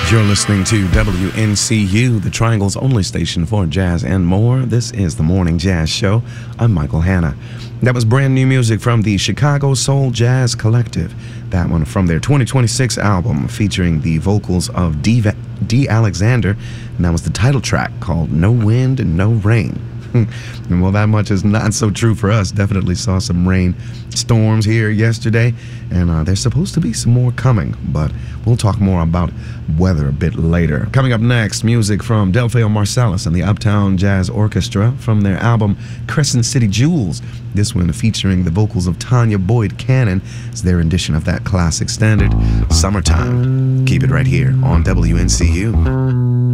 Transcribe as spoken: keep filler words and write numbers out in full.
You're listening to W N C U, the Triangle's only station for jazz and more. This is the Morning Jazz Show. I'm Michael Hanna. That was brand new music from the Chicago Soul Jazz Collective. That one from their twenty twenty-six album featuring the vocals of Dee, Dee Alexander. And that was the title track called No Wind, No Rain. And well, that much is not so true for us. Definitely saw some rain storms here yesterday, and uh, there's supposed to be some more coming, but we'll talk more about weather a bit later. Coming up next, music from Delfeayo Marsalis and the Uptown Jazz Orchestra from their album Crescent City Jewels. This one featuring the vocals of Tanya Boyd Cannon as their rendition of that classic standard, Summertime. Keep it right here on W N C U.